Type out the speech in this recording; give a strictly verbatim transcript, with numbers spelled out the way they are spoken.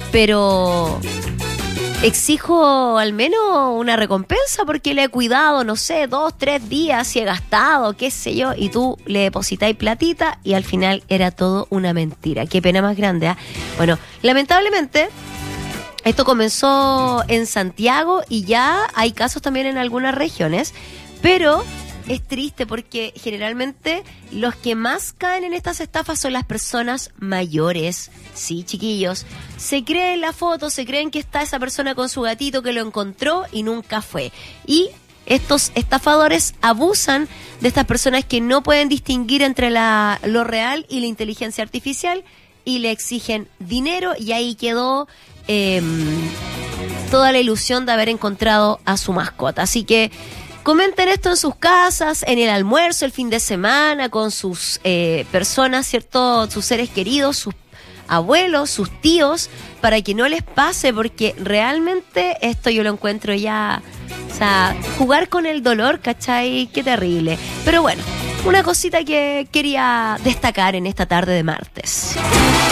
pero exijo al menos una recompensa porque le he cuidado, no sé, dos, tres días y he gastado, qué sé yo, y tú le depositáis platita y al final era todo una mentira. Qué pena más grande, ¿eh? Bueno, lamentablemente esto comenzó en Santiago y ya hay casos también en algunas regiones, pero es triste porque generalmente los que más caen en estas estafas son las personas mayores. Sí, chiquillos, se creen la foto, se creen que está esa persona con su gatito que lo encontró y nunca fue. Y estos estafadores abusan de estas personas que no pueden distinguir entre la, lo real y la inteligencia artificial y le exigen dinero y ahí quedó eh, toda la ilusión de haber encontrado a su mascota. Así que comenten esto en sus casas, en el almuerzo, el fin de semana, con sus eh, personas, ¿cierto? Sus seres queridos, sus abuelos, sus tíos, para que no les pase, porque realmente esto yo lo encuentro ya, o sea, jugar con el dolor, ¿cachai? Qué terrible. Pero bueno, una cosita que quería destacar en esta tarde de martes.